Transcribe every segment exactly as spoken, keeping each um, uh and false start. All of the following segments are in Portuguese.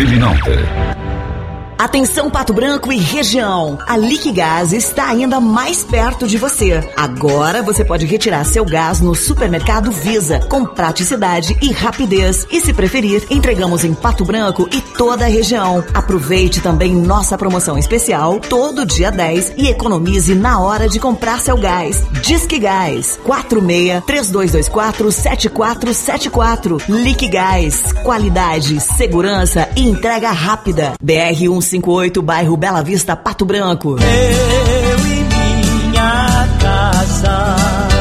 Selinalta. Atenção Pato Branco e região, a Liquigás está ainda mais perto de você. Agora você pode retirar seu gás no Supermercado Visa, com praticidade e rapidez. E se preferir, entregamos em Pato Branco e toda a região. Aproveite também nossa promoção especial, todo dia dez, e economize na hora de comprar seu gás. Disque Gás, quatro seis, três dois dois quatro, sete quatro sete quatro. Liquigás, qualidade, segurança e entrega rápida. B R cento e cinquenta e oito, bairro Bela Vista, Pato Branco. Eu e minha casa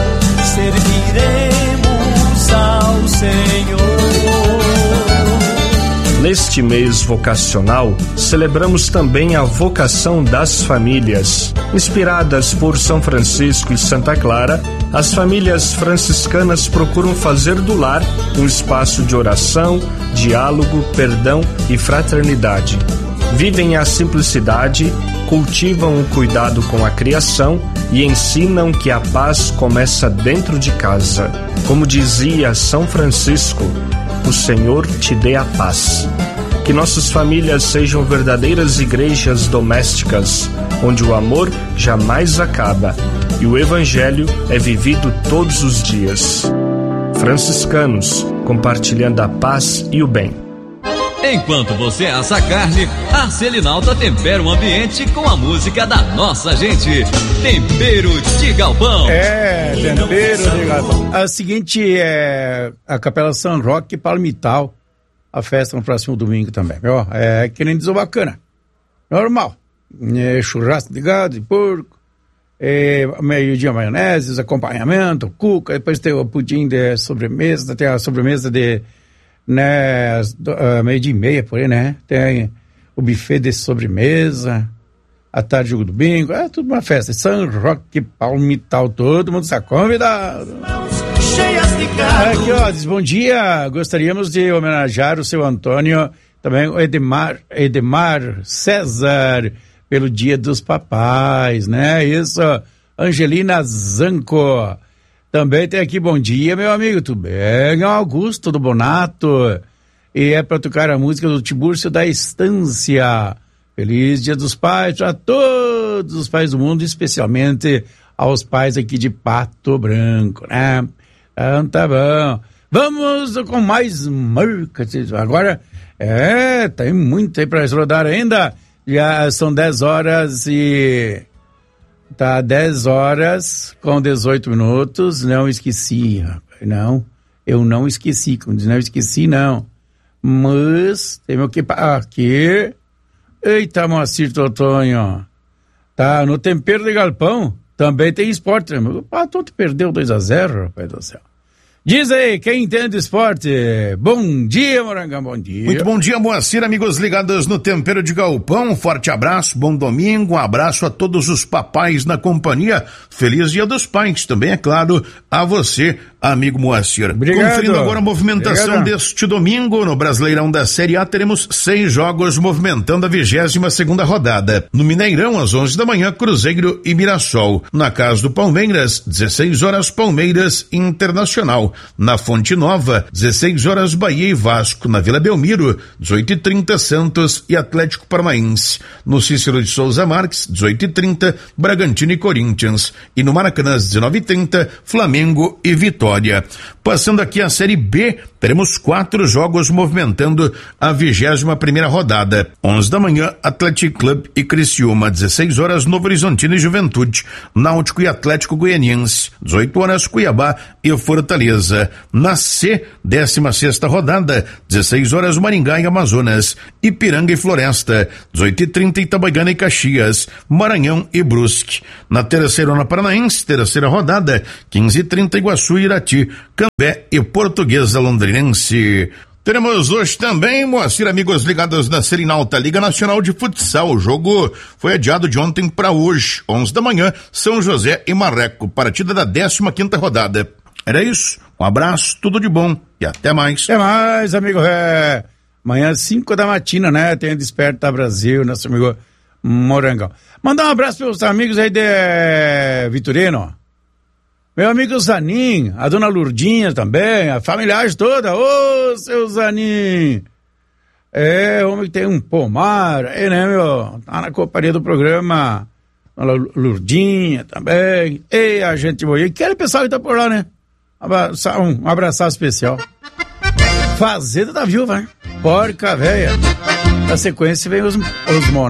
serviremos ao Senhor. Neste mês vocacional, celebramos também a vocação das famílias. Inspiradas por São Francisco e Santa Clara, as famílias franciscanas procuram fazer do lar um espaço de oração, diálogo, perdão e fraternidade. Vivem a simplicidade, cultivam o cuidado com a criação e ensinam que a paz começa dentro de casa. Como dizia São Francisco, o Senhor te dê a paz. Que nossas famílias sejam verdadeiras igrejas domésticas, onde o amor jamais acaba e o Evangelho é vivido todos os dias. Franciscanos, compartilhando a paz e o bem. Enquanto você assa a carne, a Selinalta tempera o ambiente com a música da nossa gente. Tempero de Galpão. É, tempero de galpão. A seguinte é a Capela São Roque Palmital. A festa no próximo domingo também. Ó, é que nem diz o bacana. Normal. É, churrasco de gado, de porco. É, meio-dia maionese, acompanhamento, cuca. Depois tem o pudim de sobremesa. Tem a sobremesa de... né, uh, meio dia e meia por aí, né? Tem o buffet de sobremesa, a tarde jogo do bingo, é tudo uma festa. São Roque Palmital, todo mundo está convidado. Aqui, ó, diz, bom dia, gostaríamos de homenagear o seu Antônio, também o Edmar, Edmar César, pelo Dia dos Papais, né? Isso, Angelina Zanco. Também tem aqui, bom dia, meu amigo, tudo bem? Augusto do Bonato. E é para tocar a música do Tibúrcio da Estância. Feliz Dia dos Pais para todos os pais do mundo, especialmente aos pais aqui de Pato Branco, né? Então tá bom. Vamos com mais marcas. Agora, é, tem muito aí para rodar ainda. Já são dez horas e... Tá dez horas com dezoito minutos, não esqueci, rapaz, não, eu não esqueci, como diz, não esqueci não, mas tem o que aqui, eita Moacir Totonho, tá no Tempero de Galpão, também tem esporte, o Pato perdeu dois a zero, rapaz do céu. Diz aí, quem entende esporte? Bom dia, Morangão, bom dia. Muito bom dia, Moacir, amigos ligados no Tempero de Galpão, um forte abraço, bom domingo, um abraço a todos os papais na companhia, feliz Dia dos Pais, também é claro, a você, amigo Moacir. Obrigado. Conferindo agora a movimentação Obrigado. deste domingo, no Brasileirão da Série A, teremos seis jogos movimentando a vigésima segunda rodada. No Mineirão, às onze da manhã, Cruzeiro e Mirassol. Na casa do Palmeiras, dezesseis horas, Palmeiras Internacional. Na Fonte Nova, dezesseis horas, Bahia e Vasco. Na Vila Belmiro, dezoito e trinta, Santos e Atlético Paranaense. No Cícero de Souza Marques, dezoito e trinta, Bragantino e Corinthians. E no Maracanã, às dezenove e trinta, Flamengo e Vitória. Passando aqui a Série B, teremos quatro jogos movimentando a vigésima primeira rodada. onze da manhã, Atlético Clube e Criciúma. dezesseis horas, Novo Horizontino e Juventude. Náutico e Atlético Goianiense. dezoito horas, Cuiabá e Fortaleza. Na C, décima sexta rodada, dezesseis horas, Maringá e Amazonas. Ipiranga e Floresta. dezoito e trinta, Itabaiana e Caxias. Maranhão e Brusque. Na terceira, na Paranaense, terceira rodada, quinze e trinta, Iguaçu e Irati. Cambé e Portuguesa Londrinense. Teremos hoje também, Moacir, amigos ligados na Selinalta, Liga Nacional de Futsal. O jogo foi adiado de ontem para hoje, onze da manhã, São José e Marreco, partida da décima quinta rodada. Era isso, um abraço, tudo de bom e até mais. Até mais, amigo. É, amanhã, cinco da matina, né? Tem a Desperta Brasil, nosso amigo Morangão. Mandar um abraço para os amigos aí de Vitorino. Meu amigo Zanin, a dona Lurdinha também, a familiagem toda. Ô, seu Zanin. É, homem que tem um pomar, é, né, meu? Tá na companhia do programa, a Lurdinha também, e a gente boa. E aquele pessoal que tá por lá, né? Abraçar, um abraço especial. Fazenda da Viúva, hein? Porca véia. Na sequência vem os, os